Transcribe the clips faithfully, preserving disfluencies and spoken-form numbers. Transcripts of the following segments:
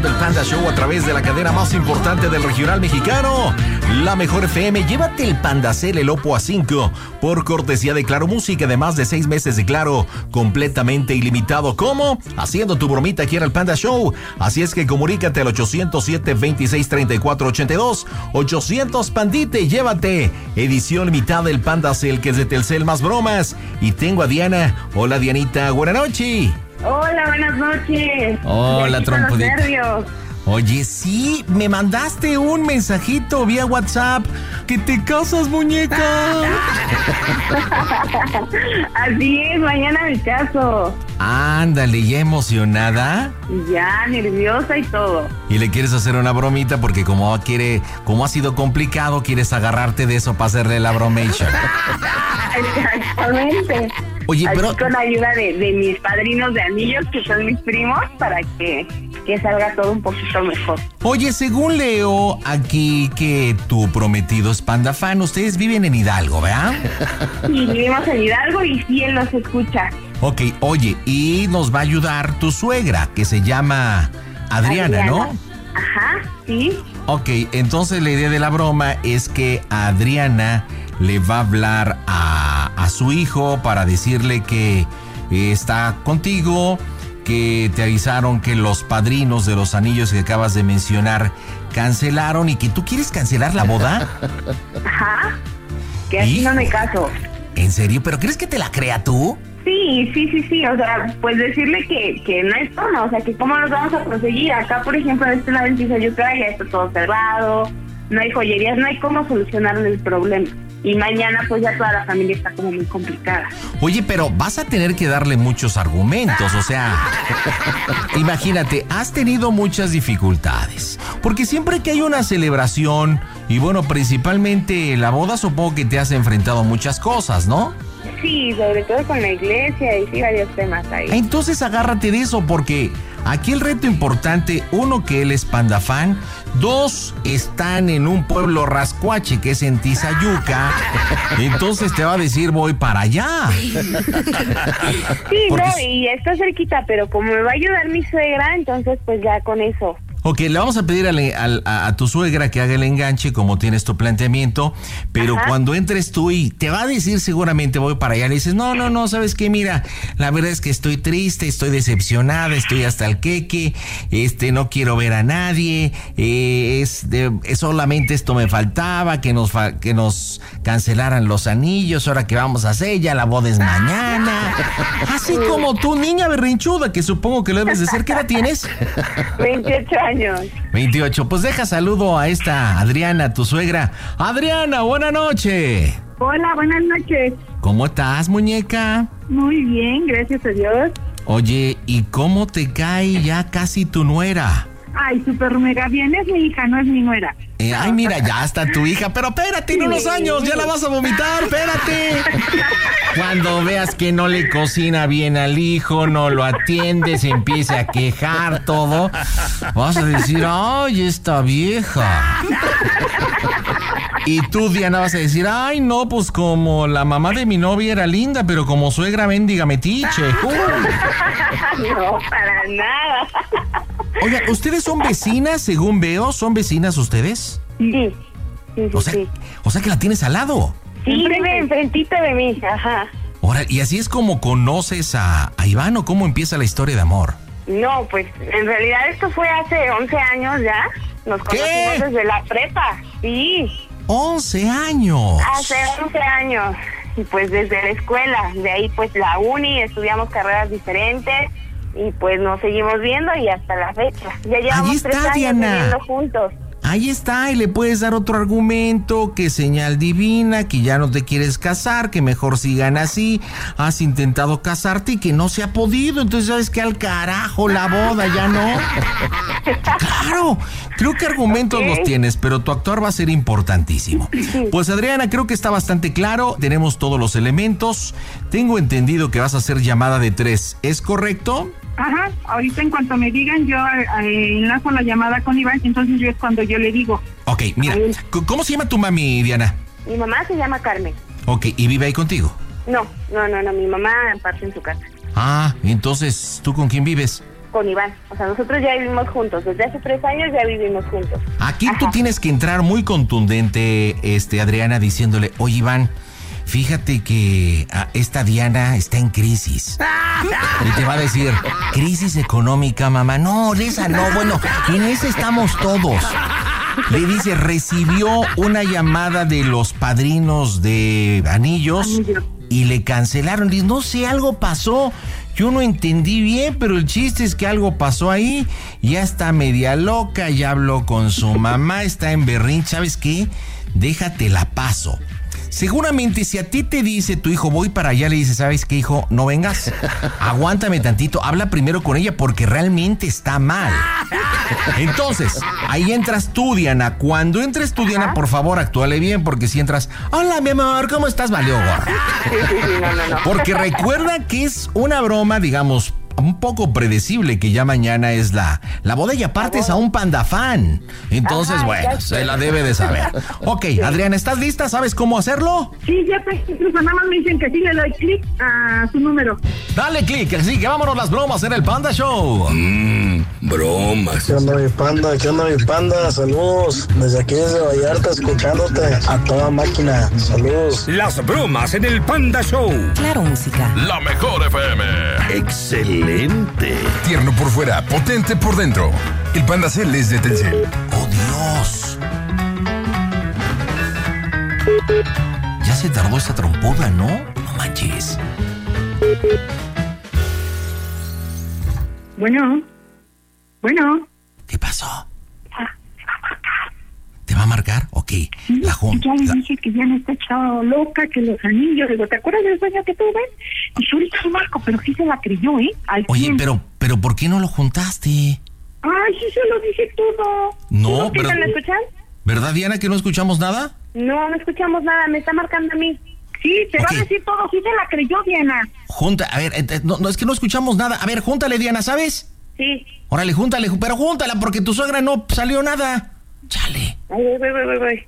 El Panda Show a través de la cadena más importante del regional mexicano, La Mejor F M. Llévate el Pandacel, el Oppo A cinco, por cortesía de Claro Música, de más de seis meses de Claro, completamente ilimitado. ¿Cómo? Haciendo tu bromita aquí en el Panda Show. Así es que comunícate al ochocientos siete, veintiséis, treinta y cuatro, ochenta y dos. ochocientos Pandite, llévate edición limitada del Pandacel, que es de Telcel más bromas. Y tengo a Diana. Hola, Dianita, buena noche. Hola, buenas noches. Hola, trompudita. Oye, sí, me mandaste un mensajito vía WhatsApp. ¿Que te casas, muñeca? Así es, mañana me caso. Ándale, ¿ya emocionada? Ya, nerviosa y todo. Y le quieres hacer una bromita porque como quiere, como ha sido complicado, quieres agarrarte de eso para hacerle la bromation. Exactamente. Oye, Así pero... con la ayuda de, de mis padrinos de anillos, que son mis primos, para que, que salga todo un poquito mejor. Oye, según leo aquí que tu prometido es Panda Fan, ustedes viven en Hidalgo, ¿verdad? Sí, vivimos en Hidalgo y sí, él nos escucha. Ok, oye, y nos va a ayudar tu suegra, que se llama Adriana, Adriana, ¿no? Ajá, sí. Ok, entonces la idea de la broma es que Adriana le va a hablar a, a su hijo para decirle que eh, está contigo, que te avisaron que los padrinos de los anillos que acabas de mencionar cancelaron y que tú quieres cancelar la boda. Ajá, que así Hijo. No me caso. ¿En serio? ¿Pero crees que te la crea tú? Sí, sí, sí, sí, o sea, pues decirle que, que no es todo, o sea, que cómo nos vamos a proseguir. Acá, por ejemplo, en este lado en Tizayuca ya está todo cerrado, no hay joyerías, no hay cómo solucionar el problema. Y mañana pues ya toda la familia está como muy complicada. Oye, pero vas a tener que darle muchos argumentos, o sea, imagínate, has tenido muchas dificultades, porque siempre que hay una celebración, y bueno, principalmente la boda, supongo que te has enfrentado a muchas cosas, ¿no? Sí, sobre todo con la iglesia y sí, varios temas ahí. Entonces agárrate de eso, porque aquí el reto importante, uno, que él es Panda Fan, dos, están en un pueblo rascuache que es en Tizayuca, entonces te va a decir voy para allá. Sí, porque... no, y está cerquita, pero como me va a ayudar mi suegra, entonces pues ya con eso. Ok, le vamos a pedir a, a, a tu suegra que haga el enganche como tienes tu planteamiento, pero Ajá. cuando entres tú y te va a decir seguramente voy para allá, le dices, no, no, no, ¿sabes qué? Mira, la verdad es que estoy triste, estoy decepcionada, estoy hasta el queque, este, no quiero ver a nadie, eh, es, de, es solamente esto me faltaba, que nos, fa, que nos cancelaran los anillos, ahora que vamos a hacer, ya la boda es mañana. Así como tú, niña berrinchuda, que supongo que lo debes de ser. ¿Qué edad tienes? veintiocho años. veintiocho, pues deja saludo a esta Adriana, tu suegra. Adriana, buena noche. Hola, buenas noches. ¿Cómo estás, muñeca? Muy bien, gracias a Dios. Oye, ¿y cómo te cae ya casi tu nuera? Ay, súper mega bien, es mi hija, no es mi nuera. Eh, ay, mira, ya está tu hija, pero espérate, en unos años ya la vas a vomitar, espérate. Cuando veas que no le cocina bien al hijo, no lo atiende, se empiece a quejar todo, vas a decir, ay, esta vieja. Y tú, Diana, vas a decir, ay, no, pues como la mamá de mi novia era linda, pero como suegra mendiga metiche. Uh. No, para nada. Oiga, ¿ustedes son vecinas, según veo? ¿Son vecinas ustedes? Sí, sí, sí, o sea, sí. O sea que la tienes al lado. Sí, vive enfrentito de mí, ajá. Ahora, ¿y así es como conoces a, a Iván o cómo empieza la historia de amor? No, pues en realidad esto fue hace once años ya. Nos conocimos ¿Qué? desde la prepa, sí. once años. Hace once años. Y pues desde la escuela, de ahí pues la uni, estudiamos carreras diferentes y pues nos seguimos viendo y hasta la fecha. Ya llevamos Ahí está, tres años Diana. viviendo juntos. Ahí está, y le puedes dar otro argumento, que señal divina, que ya no te quieres casar, que mejor sigan así, has intentado casarte y que no se ha podido, entonces sabes que al carajo la boda, ya no. Claro, creo que argumentos Okay. los tienes, pero tu actuar va a ser importantísimo. Pues Adriana, creo que está bastante claro, tenemos todos los elementos, tengo entendido que vas a hacer llamada de tres, ¿es correcto? Ajá, ahorita en cuanto me digan, yo eh, enlazo la llamada con Iván, entonces yo es cuando yo le digo. Ok, mira, Ahí. ¿cómo se llama tu mami, Diana? Mi mamá se llama Carmen. Ok, ¿y vive ahí contigo? No, no, no, no, mi mamá parte en su casa. Ah, entonces, ¿tú con quién vives? con Iván. O sea, nosotros ya vivimos juntos. Desde hace tres años ya vivimos juntos. Aquí Ajá. tú tienes que entrar muy contundente, este, Adriana, diciéndole, oye, Iván, fíjate que a esta Diana está en crisis. Y te va a decir, crisis económica, mamá. No, de esa no, bueno, en esa estamos todos. Le dice, recibió una llamada de los padrinos de anillos y le cancelaron. Dice, no sé, algo pasó. Yo no entendí bien, pero el chiste es que algo pasó ahí. Ya está media loca, ya habló con su mamá, está en berrinche. ¿Sabes qué? Déjate la paso. Seguramente si a ti te dice tu hijo, voy para allá, le dices, ¿sabes qué, hijo? No vengas, aguántame tantito, habla primero con ella porque realmente está mal. Entonces, ahí entras tú, Diana. Cuando entres tú, Diana, por favor, actúale bien, porque si entras, hola, mi amor, ¿cómo estás? Valió gorra. Sí, sí, sí, no, no, no. Porque recuerda que es una broma, digamos, un poco predecible, que ya mañana es la, la boda y aparte es a un Panda fan. Entonces, Ajá, bueno, se la debe de saber. Ok, sí. Adriana, ¿estás lista? ¿Sabes cómo hacerlo? Sí, ya te, incluso nada más me dicen que sí le doy clic a su número. Dale clic, así que vámonos las bromas en el Panda Show. Mmm, bromas. ¿Qué onda, mi panda? ¿Qué onda, mi panda? Saludos. Desde aquí, desde Vallarta, escuchándote a toda máquina. Saludos. Las bromas en el Panda Show. Claro, música. La mejor F M. Excelente. Tierno por fuera, potente por dentro. El Panda Cel es de Telcel. ¡Oh, Dios! Ya se tardó esta trompuda, ¿no? No manches. Bueno, bueno. ¿Qué pasó? ¿Te va a marcar? Ok. Sí, la junta. ya le La... dije que ya no está echado loca, que los anillos. Digo, ¿te acuerdas del sueño que tuve? Y yo ahorita marco, pero sí se la creyó, ¿eh? Al Oye, cien. pero, pero ¿por qué no lo juntaste? Ay, sí se lo dije todo. No, ¿No pero... me escuchan? ¿Verdad, Diana, que no escuchamos nada? No, no escuchamos nada. Me está marcando a mí. Sí, te Ok. va a decir todo. Sí se la creyó, Diana. Junta, a ver, eh, no, no, es que no escuchamos nada. A ver, júntale, Diana, ¿sabes? Sí. Órale, júntale, pero júntala porque tu suegra no salió nada. Chale. Ay, voy, voy, voy, voy.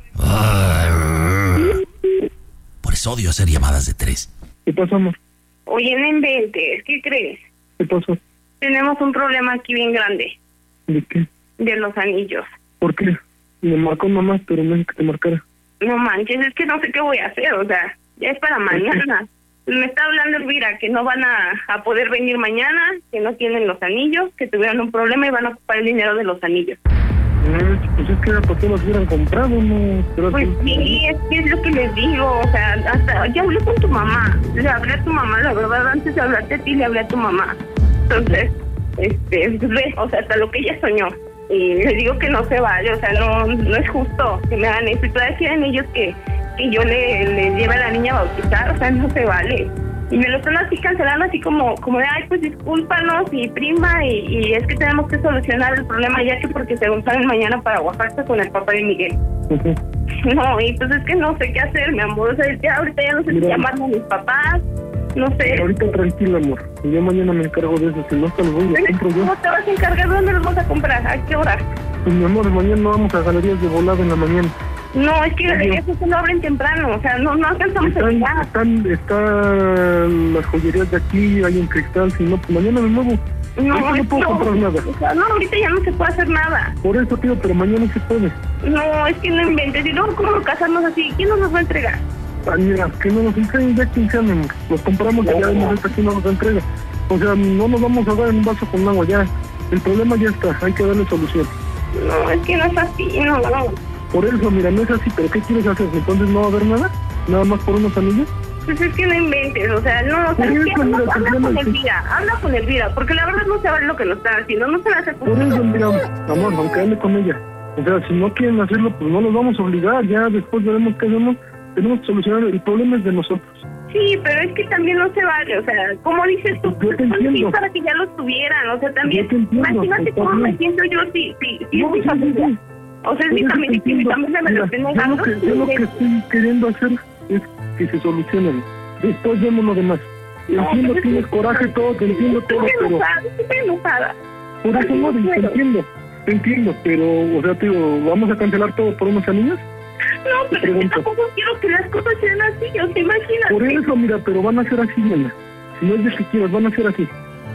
Por eso odio hacer llamadas de tres. ¿Qué pasó, amor? Oye, no inventes. ¿Qué crees? ¿Qué pasó? Tenemos un problema aquí bien grande. ¿De qué? De los anillos. ¿Por qué? Me marcó mamá, pero no es que te marcara. No manches, es que no sé qué voy a hacer. O sea, ya es para mañana. Me está hablando Elvira que no van a, a poder venir mañana, que no tienen los anillos, que tuvieron un problema y van a ocupar el dinero de los anillos. Eh, pues es que era para que los hubieran comprado, ¿no? Pero Pues sí, es que es lo que les digo, o sea, hasta ya hablé con tu mamá, le hablé a tu mamá, la verdad, antes de hablarte a ti, le hablé a tu mamá. Entonces, este, pues ve, o sea, hasta lo que ella soñó. Y les digo que no se vale, o sea, no no es justo que me hagan eso. Y todavía quieren ellos que, que yo le, le lleve a la niña a bautizar, o sea, no se vale. Y me lo están así cancelando, así como, como de, ay, pues discúlpanos, y prima, y, y es que tenemos que solucionar el problema, ya que porque se salen mañana para Oaxaca con el papá de Miguel. uh-huh. No, y pues es que no sé qué hacer, mi amor, o sea, ya ahorita ya no sé si llamarme a mis papás, no sé. Ahorita tranquila, amor. Yo mañana me encargo de eso. Si no, te los voy, los compro yo. ¿Cómo te vas a encargar? ¿Dónde los vas a comprar? ¿A qué hora? Pues, mi amor, mañana vamos a galerías de volada en la mañana. No, es que eso se lo abren temprano, o sea, no, no alcanzamos a Están, llegar. están, están las joyerías de aquí, hay en Cristal, si no, pues mañana me muevo. No, Ahorita no puedo no, comprar nada. o sea, no, ahorita ya no se puede hacer nada. Por eso, tío, pero mañana se puede. No, es que no inventes, y luego cómo casarnos así, ¿quién nos los va a entregar? Ah, mira, que no nos entreguen ya quince años, los compramos y ya vemos esta aquí no nos entrega. O sea, no nos vamos a dar en un vaso con agua ya. El problema ya está, hay que darle solución. No, es que no es así, no, no. Por eso, mira, no es así, pero ¿qué quieres hacer? Entonces no va a haber nada, nada más por unos anillos. Pues es que no inventes, o sea, no, o sea, Por es que eso, habla, mira, habla el con problema es que- Elvira, habla con Elvira, porque la verdad no se vale lo que nos están haciendo, no se la hace Por eso, mira, amor, aunque hable con ella. O sea, si no quieren hacerlo, pues no los vamos a obligar, ya después veremos qué hacemos. Tenemos que solucionar, el problema es de nosotros. Sí, pero es que también no se vale, o sea, como dices tú, Yo te pues, sí, entiendo. para que ya los tuvieran, o sea, también, Yo te entiendo, imagínate está cómo me bien. siento yo si, si, si No, es mi sí, familia. sí, sí. O sea, es Por mi eso familia, te y mi entiendo. familia me lo Mira, está yo negando. lo, que, yo lo que estoy queriendo hacer es que se solucionen. Después vemos lo demás. Te No, entiendo, pero es tienes que- coraje, todo, te entiendo todo, Estoy pero... enojada, estoy enojada. Por eso, no, te entiendo, te entiendo, pero, o sea, te digo, ¿vamos a cancelar todo por unos anillos? No, pero es que pregunto. tampoco quiero que las cosas sean así, o sea, imagínate. Por eso, mira, pero van a ser así, nena. Si no es de que quieras, van a ser así.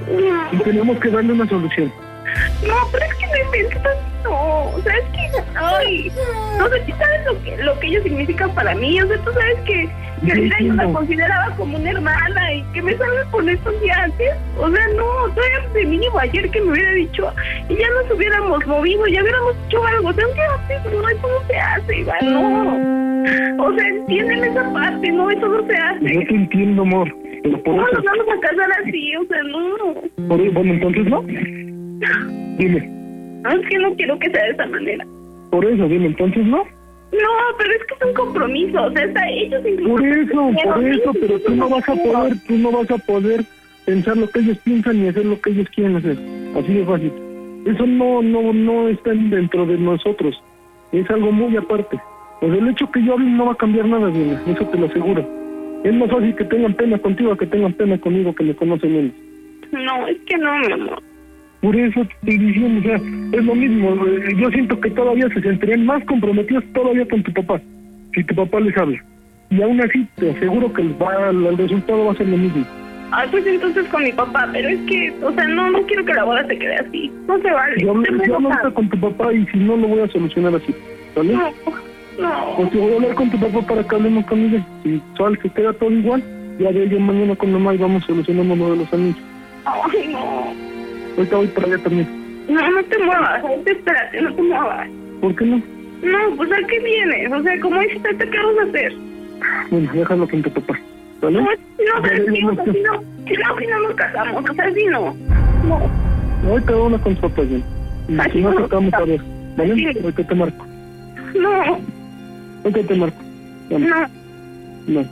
y tenemos que darle una solución. No, pero es que no inventes, no, o sea, es que, ay, no sé si sabes lo que, lo que ellos significan para mí, o sea, tú sabes que, que ahorita yo la consideraba como una hermana y que me salga con estos días antes, o sea, no, todavía de mínimo ayer que me hubiera dicho y ya nos hubiéramos movido, ya hubiéramos hecho algo, o sea, ¿qué haces? No, eso no se hace, Iván, no, o sea, entienden esa parte, no, eso no se hace. Yo te entiendo, amor, pero por no, eso... nos vamos a casar así, o sea, no. Por, bueno, entonces, ¿no? Dime. No, es que no quiero que sea de esa manera. Por eso, dime, entonces, ¿no? No, pero es que es un compromiso, o sea, hasta ellos incluso... Por eso, por eso, pero tú no vas a poder, tú no vas a poder pensar lo que ellos piensan ni hacer lo que ellos quieren hacer. Así de fácil. Eso no, no, no está dentro de nosotros. Es algo muy aparte. Pues el hecho que yo hable no va a cambiar nada, Diana, eso te lo aseguro. Es más fácil que tengan pena contigo que tengan pena conmigo, que me conocen menos. No, es que no, mi amor. Por eso te estoy diciendo, o sea, es lo mismo. Yo siento que todavía se sentirían más comprometidos todavía con tu papá, si tu papá les habla. Y aún así, te aseguro que el, va, el resultado va a ser lo mismo. Ah, pues entonces con mi papá, pero es que, o sea, no no quiero que la boda se quede así. No se vale. Yo hablo, yo hablo ahorita con tu papá y si no, lo voy a solucionar así, ¿vale? No, no. Pues yo voy a hablar con tu papá para que hablemos con ella. Si sal, se queda todo igual, ya de yo mañana con mamá y vamos solucionando lo de los anillos. Ay, no. Ahorita voy para allá también. No, no te muevas, ahorita espérate, no te muevas. ¿Por qué no? No, pues ¿a qué vienes? O sea, como dices, ¿qué vamos a hacer? Bueno, déjalo con tu papá, ¿vale? No, no, pero si no, si no, si no, si no nos casamos, o sea, si no. No. Ahorita voy a hablar con tu papá, bien. Y Ay, si no, no, tratamos a ver, ¿vale? sí. Ahorita te marco. No, Ahorita te marco. Vale. no. No.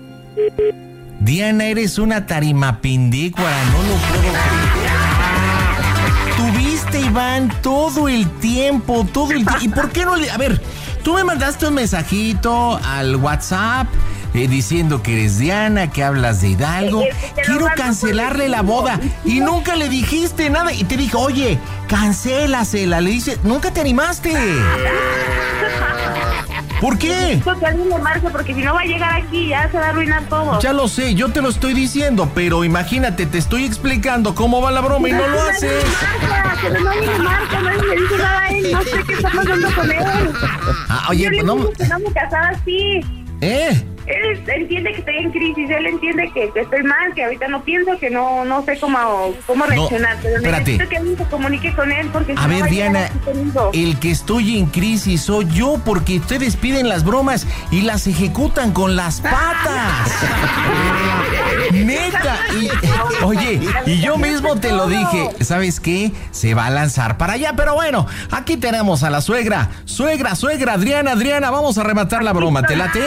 Diana, eres una tarimapindícuara, no lo puedo creer. Tuviste, Iván, todo el tiempo, todo el tiempo. ¿Y por qué no le...? A ver, tú me mandaste un mensajito al WhatsApp eh, diciendo que eres Diana, que hablas de Hidalgo. Eh, eh, Quiero cancelarle la boda. Y nunca le dijiste nada. Y te dijo, oye, cancélasela. Le dice, nunca te animaste. ¿Por qué? Necesito que alguien le marque porque si no va a llegar aquí ya se va a arruinar todo. Ya lo sé, yo te lo estoy diciendo, pero imagínate, te estoy explicando cómo va la broma y no lo haces. Pero nadie le marca, nadie le dice nada a él, no sé qué está pasando con él. Ah, oye, Yo le pues no... digo que no me casaba así. ¿Eh? Él entiende que estoy en crisis, él entiende que, que estoy mal, que ahorita no pienso, que no no sé cómo, cómo reaccionar. No, pero espérate. necesito que alguien se comunique con él porque si A no ver, va llegar Diana, aquí conmigo. el que estoy en crisis soy yo porque ustedes piden las bromas y las ejecutan con las patas. Neta. Y, oye, y yo mismo te lo dije. ¿Sabes qué? Se va a lanzar para allá. Pero bueno, aquí tenemos a la suegra. Suegra, suegra, Adriana, Adriana, vamos a rematar la broma. ¿Te late?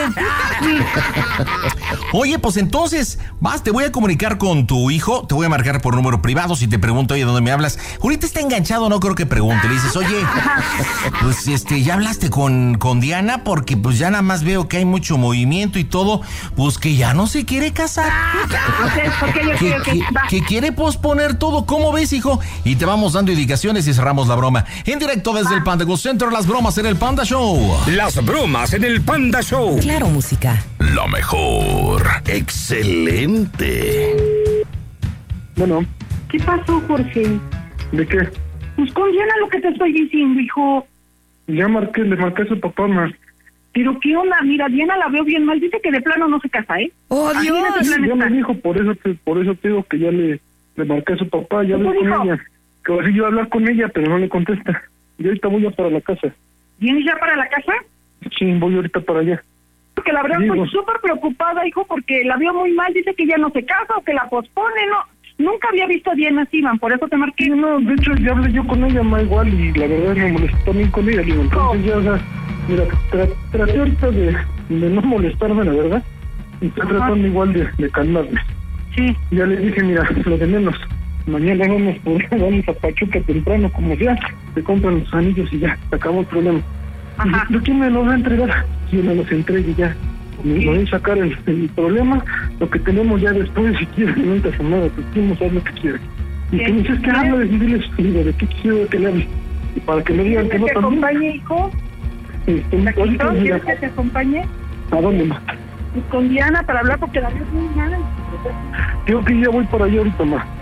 Oye, pues entonces, vas, te voy a comunicar con tu hijo, te voy a marcar por número privado si te pregunto, oye, ¿dónde me hablas? Ahorita está enganchado, no creo que pregunte. Le dices, oye, pues este, ¿ya hablaste con, con Diana? Porque pues ya nada más veo que hay mucho movimiento y todo, pues que ya no se quiere casar. Okay, okay, okay, Que, okay, que- va. que quiere posponer todo, ¿cómo ves, hijo? Y te vamos dando indicaciones y cerramos la broma. En directo desde el Panda Go Center, las bromas en el Panda Show. Las bromas en el Panda Show. Claro, música. Lo mejor. Excelente. Bueno, ¿Qué pasó, Jorge? ¿de qué? Pues con Diana lo que te estoy diciendo, hijo. Ya marqué, le marqué a su papá, ma. Pero qué onda, mira, Diana la veo bien mal, dice que de plano no se casa, ¿eh? ¡Oh, Así de Dios! plano Ya está. me dijo, por eso te, por eso te digo que ya le, le marqué a su papá, ya ¿Qué hablé te con dijo? ella. Que así yo a hablar con ella, pero no le contesta. Y ahorita voy ya para la casa. ¿Vienes ya para la casa? Sí, voy ahorita para allá. Porque la verdad Digo. estoy súper preocupada, hijo, porque la veo muy mal, dice que ya no se casa o que la pospone, no. Nunca había visto a Diana así, man, por eso te marqué. Sí, no, de hecho ya hablé yo con ella, ma, igual, y la verdad me molestó también con ella, digo, entonces ya, o sea, mira, tra- traté ahorita de, de no molestarme, la verdad, y estoy Ajá. tratando igual de, de calmarme. Sí. Ya le dije, mira, lo de menos, mañana vamos, por, vamos a Pachuca temprano, como sea, te compran los anillos y ya, se acabó el problema. Ajá. ¿De quién me los va a entregar? Yo me los entregue ya. Me Sí. voy a sacar el, el problema, lo que tenemos ya después, si quieres, nunca se nada, pues quién sabe lo que quiere. Y Sí. que me dices que habla de civiles, digo, ¿de qué quiero que le hable? Y para que me digan que ¿Quieres no que te también. acompañe, hijo? Este, ¿Taquito? ahorita, mira, ¿Quieres que te acompañe? ¿a dónde más? Pues con Diana para hablar porque la veo muy mal. Digo que ya voy para allá ahorita más.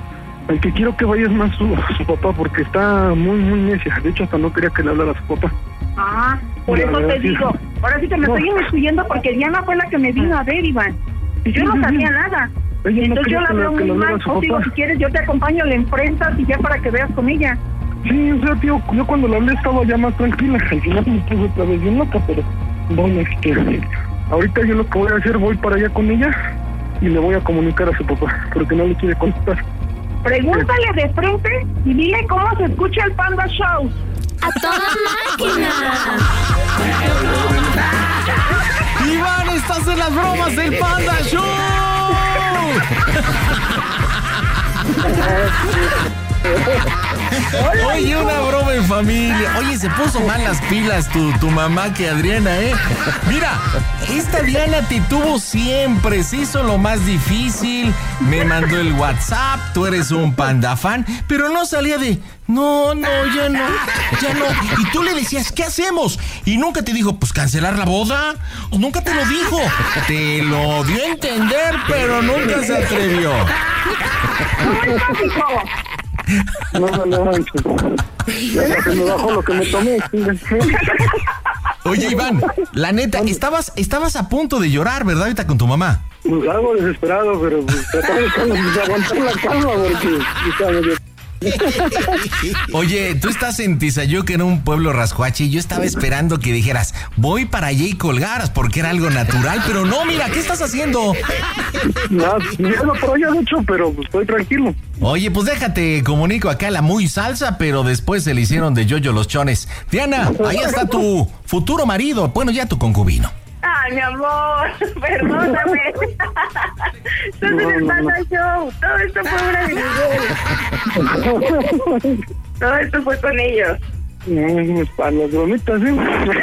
El que quiero que vayas más su, su papá, porque está muy, muy necia. De hecho, hasta no quería que le hablara a su papá. Ah, por La eso verdad, te sí. digo. Ahora sí que me No. estoy inmiscuyendo porque Diana fue la que me vino a ver, Iván. Y yo Sí, no sí, sabía sí. nada. Ella no Entonces quería yo la que le- veo que le muy hablara mal. a su Os digo, papá. si quieres, yo te acompaño, le enfrentas y ya para que veas con ella. Sí, o sea, tío, yo cuando le hablé estaba ya más tranquila. Al final me puse otra vez bien loca, pero bueno, este, ahorita yo lo que voy a hacer, voy para allá con ella y le voy a comunicar a su papá, porque no le quiere contestar. Pregúntale de frente y dile cómo se escucha el Panda Show. ¡A toda máquina! Iván, estás en las bromas del Panda Show. Oye, una broma en familia. Oye, se puso mal las pilas tu, tu mamá que Adriana, ¿eh? Mira, esta Diana te tuvo siempre. Se hizo lo más difícil. Me mandó el WhatsApp. Tú eres un panda fan. Pero no salía de... No, no, ya no, ya no. Y tú le decías, ¿qué hacemos? Y nunca te dijo, pues cancelar la boda. Nunca te lo dijo. Te lo dio a entender, pero nunca se atrevió. No, no, no, manches. Ya se me bajó lo que me tomé. Oye, Iván, la neta, estabas, estabas a punto de llorar, ¿verdad? Ahorita con tu mamá. Pues algo desesperado, pero pues, trataba de, de aguantar la calma porque estaba medio... Oye, tú estás en Tizayuca, en un pueblo rascuache, y yo estaba esperando que dijeras, voy para allá y colgaras, porque era algo natural, pero no, mira, ¿qué estás haciendo? No, no por allá mucho, pero pues, estoy tranquilo. Oye, pues déjate, comunico acá la muy salsa, pero después se le hicieron de yoyo los chones. Diana, ahí está tu futuro marido, bueno, ya tu concubino. Ay, mi amor, perdóname. Estás en el Panda Show. Todo esto fue una de Todo esto fue con ellos. No, para las bromitas, ¿sí?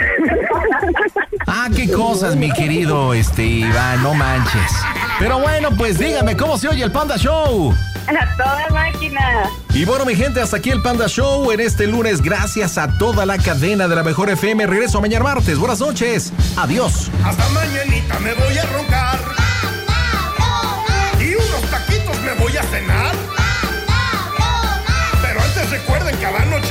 Ah, qué cosas, mi querido este Iván, no manches. Pero bueno, pues dígame, ¿cómo se oye el Panda Show? A toda máquina. Y bueno, mi gente, hasta aquí el Panda Show en este lunes. Gracias a toda la cadena de la Mejor F M. Regreso mañana martes. Buenas noches. Adiós. Hasta mañanita me voy a roncar.